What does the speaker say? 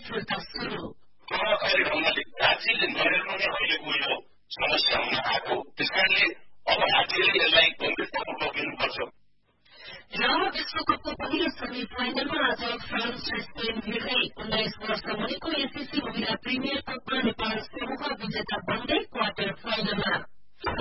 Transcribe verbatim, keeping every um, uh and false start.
फिर्ता सुरु प्रभावकारी ढंगले राज्यले नहेर्नु नै अहिलेको यो समस्या हुन आएको त्यसकारणले अब राज्यले यसलाई गम्भीरतापूर्वक लिनुपर्छ र विश्वकपको पहिलो सेमी फाइनलमा आज फ्रान्स र स्पेन भिड्दै उन्नाइस वर्ष मुनिको